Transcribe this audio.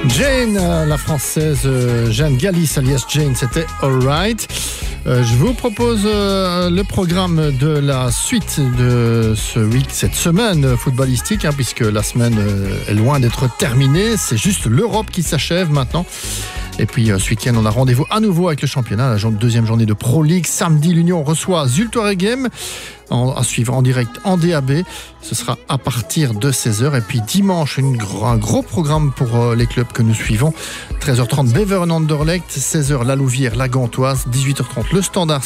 Jane, la française Jeanne Gallis alias Jane, c'était Alright. Je vous propose le programme de la suite de cette semaine footballistique, puisque la semaine est loin d'être terminée. C'est juste l'Europe qui s'achève maintenant. Et puis ce week-end, on a rendez-vous à nouveau avec le championnat, la deuxième journée de Pro League. Samedi, l'Union reçoit Zultuaregem à suivre en direct en DAB. Ce sera à partir de 16h. Et puis dimanche, un gros programme pour les clubs que nous suivons. 13h30, Beveren Anderlecht. 16h, La Louvière, La Gantoise. 18h30, le Standard